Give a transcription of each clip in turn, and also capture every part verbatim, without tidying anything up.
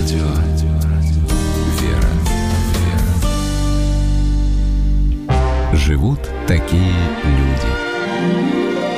Радио «Вера». Живут такие люди.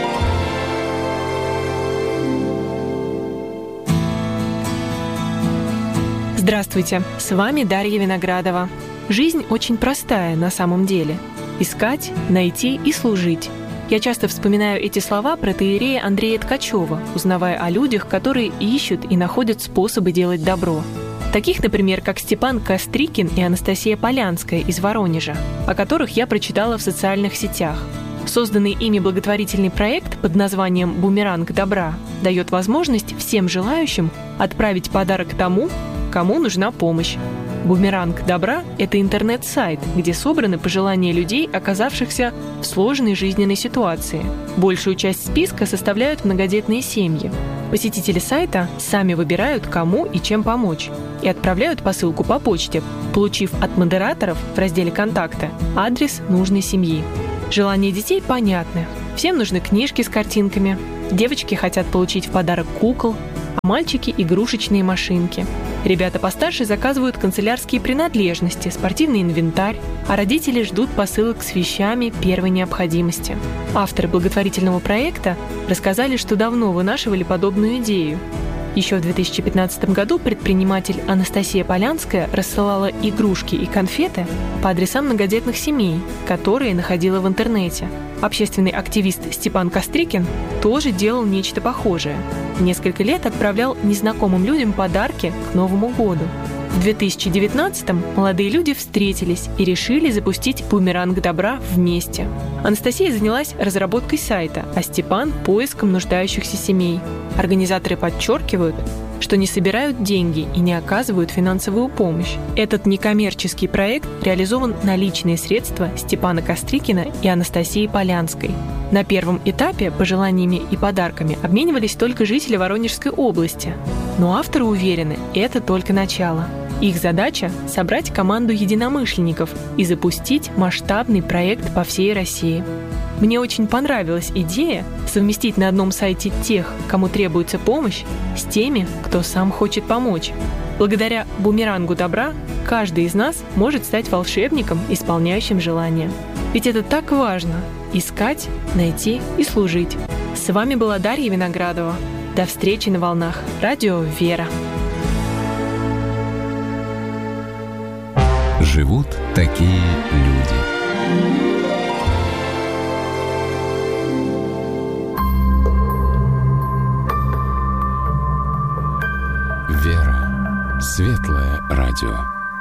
Здравствуйте, с вами Дарья Виноградова. Жизнь очень простая на самом деле. Искать, найти и служить. Я часто вспоминаю эти слова протоиерея Андрея Ткачева, узнавая о людях, которые ищут и находят способы делать добро. Таких, например, как Степан Кострикин и Анастасия Полянская из Воронежа, о которых я прочитала в социальных сетях. Созданный ими благотворительный проект под названием «Бумеранг добра» дает возможность всем желающим отправить подарок тому, кому нужна помощь. «Бумеранг добра» — это интернет-сайт, где собраны пожелания людей, оказавшихся в сложной жизненной ситуации. Большую часть списка составляют многодетные семьи. Посетители сайта сами выбирают, кому и чем помочь, и отправляют посылку по почте, получив от модераторов в разделе «Контакты» адрес нужной семьи. Желания детей понятны. Всем нужны книжки с картинками, девочки хотят получить в подарок кукол, а мальчики – игрушечные машинки. Ребята постарше заказывают канцелярские принадлежности, спортивный инвентарь, а родители ждут посылок с вещами первой необходимости. Авторы благотворительного проекта рассказали, что давно вынашивали подобную идею. Еще в две тысячи пятнадцатом году предприниматель Анастасия Полянская рассылала игрушки и конфеты по адресам многодетных семей, которые находила в интернете. Общественный активист Степан Кострикин тоже делал нечто похожее. Несколько лет отправлял незнакомым людям подарки к Новому году. В две тысячи девятнадцатом молодые люди встретились и решили запустить «Бумеранг добра» вместе. Анастасия занялась разработкой сайта, а Степан – поиском нуждающихся семей. Организаторы подчеркивают, что не собирают деньги и не оказывают финансовую помощь. Этот некоммерческий проект реализован на личные средства Степана Кострикина и Анастасии Полянской. На первом этапе пожеланиями и подарками обменивались только жители Воронежской области. Но авторы уверены, это только начало. Их задача – собрать команду единомышленников и запустить масштабный проект по всей России. Мне очень понравилась идея совместить на одном сайте тех, кому требуется помощь, с теми, кто сам хочет помочь. Благодаря «Бумерангу добра» каждый из нас может стать волшебником, исполняющим желания. Ведь это так важно – искать, найти и служить. С вами была Дарья Виноградова. До встречи на волнах Радио «Вера». Живут такие люди. Вера. Светлое радио.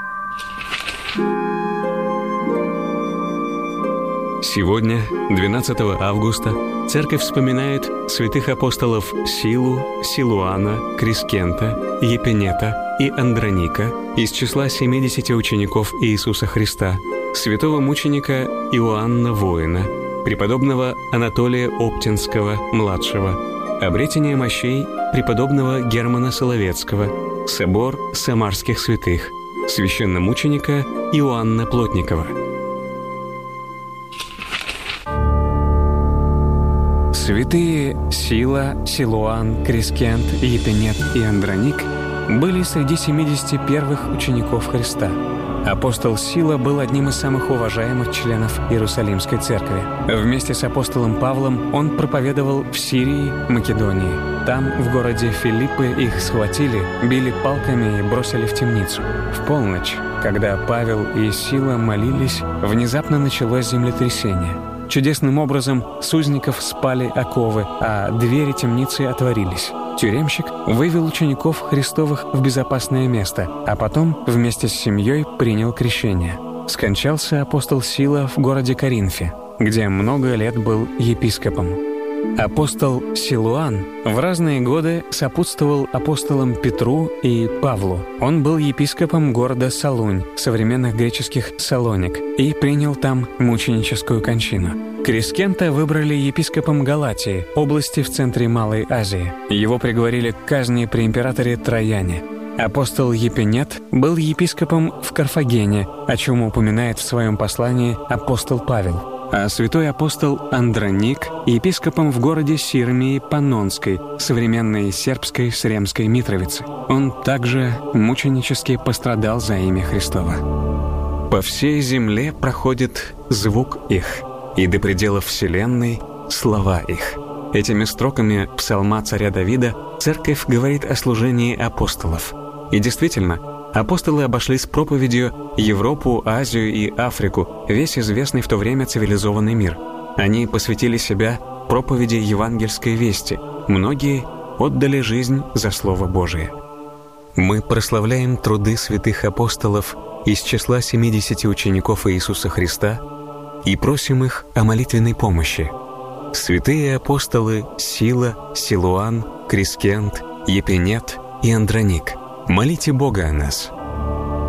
Сегодня, двенадцатого августа, Церковь вспоминает святых апостолов Силу, Силуана, Крискента, Епинета и Андроника из числа семидесяти учеников Иисуса Христа, святого мученика Иоанна Воина, преподобного Анатолия Оптинского-младшего, обретение мощей преподобного Германа Соловецкого, собор самарских святых, священномученика Иоанна Плотникова. Святые Сила, Силуан, Крискент, Епинет и Андроник были среди семидесяти первых учеников Христа. Апостол Сила был одним из самых уважаемых членов Иерусалимской церкви. Вместе с апостолом Павлом он проповедовал в Сирии, Македонии. Там, в городе Филиппы, их схватили, били палками и бросили в темницу. В полночь, когда Павел и Сила молились, внезапно началось землетрясение. Чудесным образом с узников спали оковы, а двери темницы отворились. Тюремщик вывел учеников Христовых в безопасное место, а потом вместе с семьей принял крещение. Скончался апостол Сила в городе Коринфе, где много лет был епископом. Апостол Силуан в разные годы сопутствовал апостолам Петру и Павлу. Он был епископом города Солунь, современных греческих Салоник, и принял там мученическую кончину. Крискента выбрали епископом Галатии, области в центре Малой Азии. Его приговорили к казни при императоре Трояне. Апостол Епинет был епископом в Карфагене, о чем упоминает в своем послании апостол Павел. а святой апостол Андроник – епископом в городе Сирмии Паннонской, современной сербской Сремской Митровицы. Он также мученически пострадал за имя Христово. «По всей земле проходит звук их, и до пределов вселенной – слова их». Этими строками псалма царя Давида церковь говорит о служении апостолов. И действительно, апостолы обошли с проповедью Европу, Азию и Африку, весь известный в то время цивилизованный мир. Они посвятили себя проповеди евангельской вести. Многие отдали жизнь за Слово Божие. Мы прославляем труды святых апостолов из числа семидесяти учеников Иисуса Христа и просим их о молитвенной помощи. Святые апостолы Сила, Силуан, Крискент, Епинет и Андроник, молите Бога о нас.